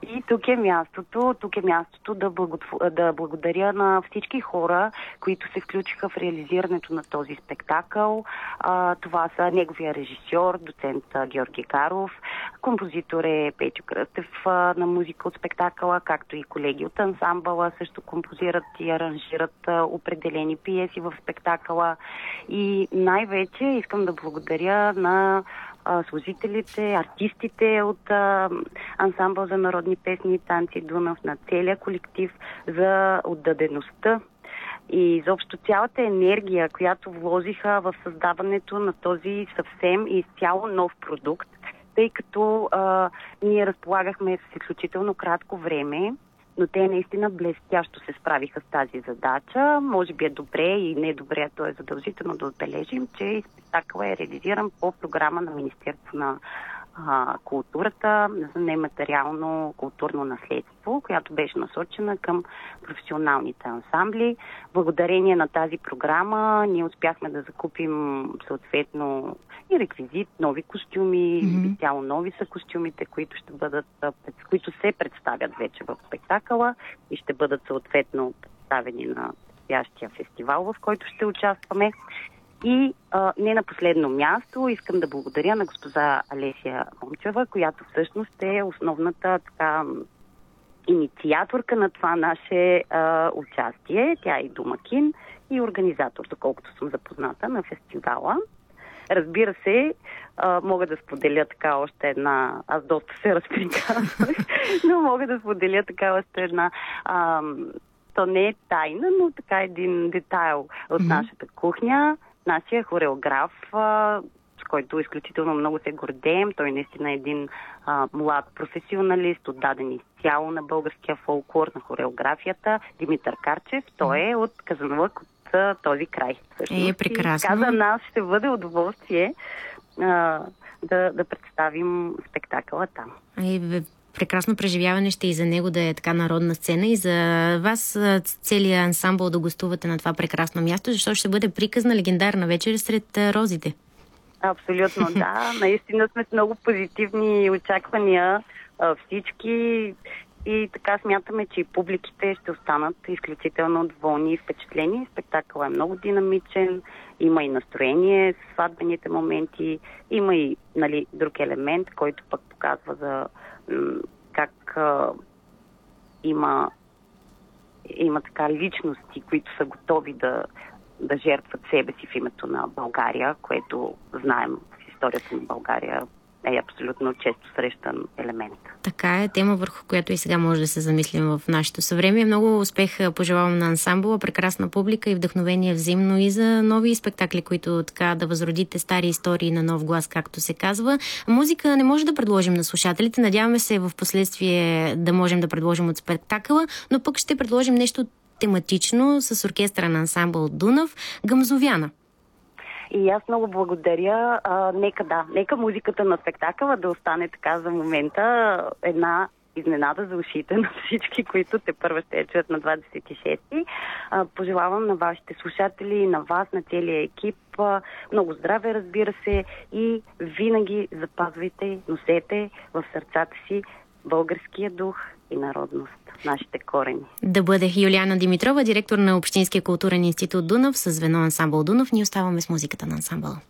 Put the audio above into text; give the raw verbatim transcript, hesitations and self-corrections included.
И тук е мястото, тук е мястото да, благотв... да благодаря на всички хора, които се включиха в реализирането на този спектакъл. А, това са неговия режисьор, доцент Георги Каров, композитор е Петю Кръстев а, на музика от спектакъла, както и колеги от ансамбъла също композират и аранжират а, определени пиеси в спектакъла. И най-вече искам да благодаря на служителите, артистите от а, ансамбъл за народни песни и танци Дунав, на целия колектив за отдадеността и изобщо цялата енергия, която вложиха в създаването на този съвсем и изцяло нов продукт, тъй като а, ние разполагахме с изключително кратко време, но те наистина блестящо се справиха с тази задача. Може би е добре и не е добре, то е задължително да отбележим, че спектакъл е реализиран по програма на Министерство на а, културата за нематериално културно наследство, която беше насочена към професионалните ансамбли. Благодарение на тази програма ние успяхме да закупим съответно и реквизит, нови костюми, mm-hmm. цяло нови са костюмите, които ще бъдат, които се представят вече в спектакъла и ще бъдат съответно представени на предстоящия фестивал, в който ще участваме. И а, не на последно място искам да благодаря на госпожа Алесия Момчева, която всъщност е основната така инициаторка на това наше а, участие. Тя е и домакин и организатор, доколкото съм запозната на фестивала. Разбира се, а, мога да споделя така още една, аз доста се разприказвах, но мога да споделя така още една, а, то не е тайна, но така един детайл от mm-hmm. нашата кухня. Нашия хореограф, а, с който изключително много се гордеем, той наистина е един а, млад професионалист, отдаден изцяло на българския фолклор, на хореографията, Димитър Карчев, той е от Казанлък, от а, този край. Всъщност. Е, прекрасно. Каза нас, ще бъде удоволствие а, да, да представим спектакъла там. Е, прекрасно преживяване ще и за него да е така народна сцена и за вас целият ансамбъл да гостувате на това прекрасно място, защото ще бъде приказна легендарна вечер сред розите. Абсолютно, да. Наистина сме с много позитивни очаквания всички и така смятаме, че и публиките ще останат изключително доволни и впечатлени. Спектакълът е много динамичен, има и настроение с сватбените моменти, има и нали, друг елемент, който пък показва за как а, има, има така личности, които са готови да, да жертват себе си в името на България, което знаем в историята на България е абсолютно често срещан елемент. Така е, тема върху която и сега може да се замислим в нашето съвремие. Много успех пожелавам на ансамбъла, прекрасна публика и вдъхновение взаимно и за нови спектакли, които така да възродите стари истории на нов глас, както се казва. Музика не може да предложим на слушателите. Надяваме се в последствие да можем да предложим от спектакъла, но пък ще предложим нещо тематично с оркестъра на ансамбъл Дунав, Гъмзовяна. И аз много благодаря. А, нека да, нека музиката на спектакъла да остане така за момента една изненада за ушите на всички, които те първо ще я чуят на двадесет и шести. А, пожелавам на вашите слушатели, на вас, на целия екип а, много здраве, разбира се, и винаги запазвайте, носете в сърцата си българския дух и народност, нашите корени. Да бъде Юлиана Димитрова, директор на Общинския културен институт Дунав, със звено ансамбъл Дунав. Ние оставаме с музиката на ансамбъла.